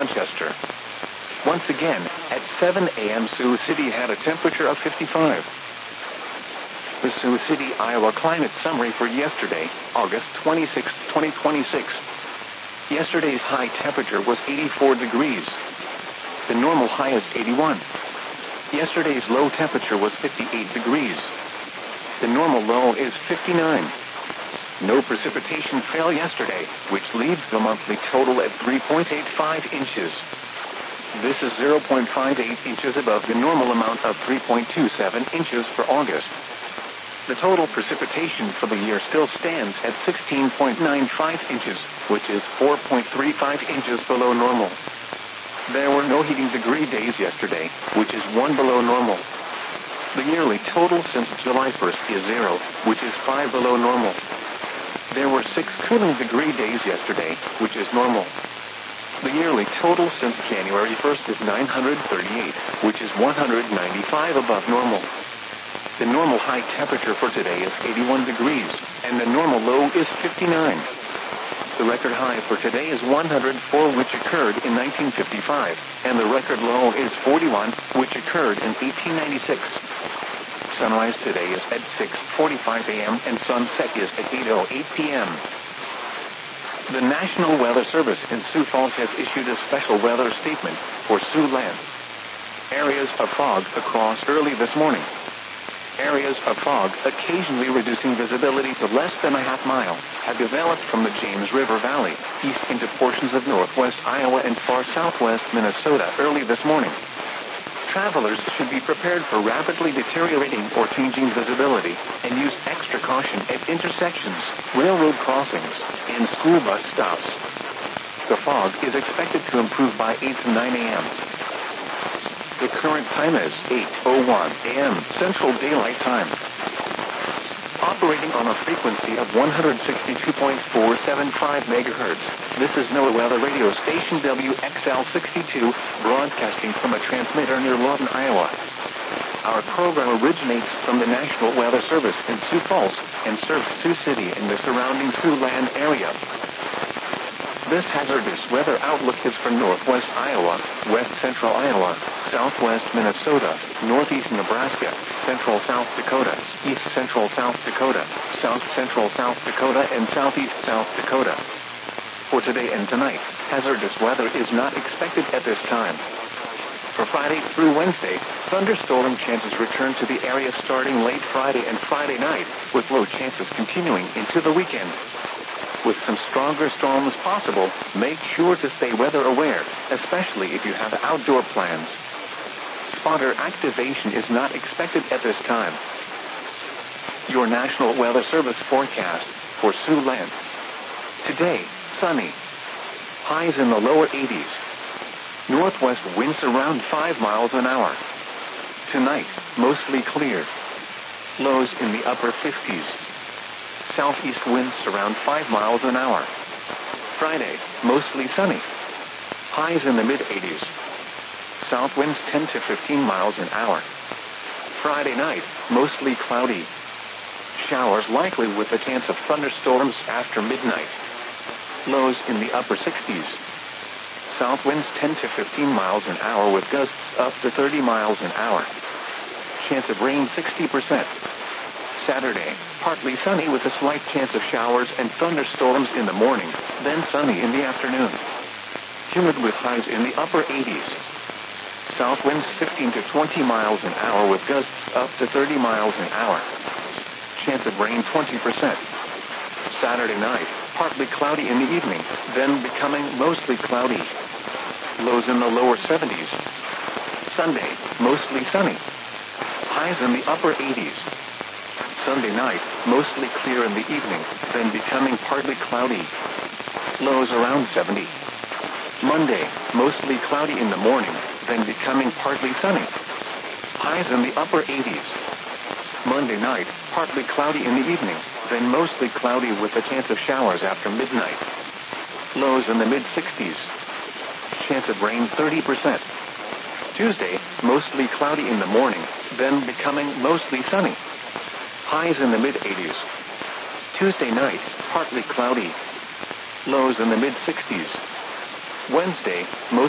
Manchester. Once again, at 7 a.m. Sioux City had a temperature of 55. The Sioux City, Iowa climate summary for yesterday, August 26, 2026. Yesterday's high temperature was 84 degrees. The normal high is 81. Yesterday's low temperature was 58 degrees. The normal low is 59. No precipitation fell yesterday, which leaves the monthly total at 3.85 inches. This is 0.58 inches above the normal amount of 3.27 inches for August. The total precipitation for the year still stands at 16.95 inches, which is 4.35 inches below normal. There were no heating degree days yesterday, which is 1 below normal. The yearly total since July 1st is 0, which is 5 below normal. There were 6 cooling degree days yesterday, which is normal. The yearly total since January 1st is 938, which is 195 above normal. The normal high temperature for today is 81 degrees, and the normal low is 59. The record high for today is 104, which occurred in 1955, and the record low is 41, which occurred in 1896. Sunrise today is at 6:45 a.m. and sunset is at 8:08 p.m. The National Weather Service in Sioux Falls has issued a special weather statement for Siouxland. Areas of fog across early this morning. Areas of fog, occasionally reducing visibility to less than a half mile, have developed from the James River Valley, east into portions of northwest Iowa and far southwest Minnesota early this morning. Travelers should be prepared for rapidly deteriorating or changing visibility, and use extra caution at intersections, railroad crossings, and school bus stops. The fog is expected to improve by 8 to 9 a.m. The current time is 8:01 a.m. Central Daylight Time. Operating on a frequency of 162.475 megahertz, this is NOAA Weather Radio Station WXL62, broadcasting from a transmitter near Lawton, Iowa. Our program originates from the National Weather Service in Sioux Falls and serves Sioux City and the surrounding Siouxland area. This hazardous weather outlook is for northwest Iowa, west central Iowa, southwest Minnesota, northeast Nebraska, central South Dakota, east central South Dakota, south central South Dakota, and southeast South Dakota. For today and tonight, hazardous weather is not expected at this time. For Friday through Wednesday, thunderstorm chances return to the area starting late Friday and Friday night, with low chances continuing into the weekend. With some stronger storms possible, make sure to stay weather aware, especially if you have outdoor plans. Spotter activation is not expected at this time. Your National Weather Service forecast for Siouxland. Today, sunny. Highs in the lower 80s. Northwest winds around 5 miles an hour. Tonight, mostly clear. Lows in the upper 50s. Southeast winds around 5 miles an hour. Friday, mostly sunny. Highs in the mid-80s. South winds 10 to 15 miles an hour. Friday night, mostly cloudy. Showers likely with a chance of thunderstorms after midnight. Lows in the upper 60s. South winds 10 to 15 miles an hour with gusts up to 30 miles an hour. Chance of rain 60%. Saturday, partly sunny with a slight chance of showers and thunderstorms in the morning, then sunny in the afternoon. Humid with highs in the upper 80s. South winds 15 to 20 miles an hour with gusts up to 30 miles an hour. Chance of rain 20%. Saturday night, partly cloudy in the evening, then becoming mostly cloudy. Lows in the lower 70s. Sunday, mostly sunny. Highs in the upper 80s. Sunday night, mostly clear in the evening, then becoming partly cloudy. Lows around 70. Monday, mostly cloudy in the morning, then becoming partly sunny. Highs in the upper 80s. Monday night, partly cloudy in the evening, then mostly cloudy with a chance of showers after midnight. Lows in the mid-60s. Chance of rain 30%. Tuesday, mostly cloudy in the morning, then becoming mostly sunny. Highs in the mid-80s. Tuesday night, partly cloudy. Lows in the mid-60s. Wednesday, mostly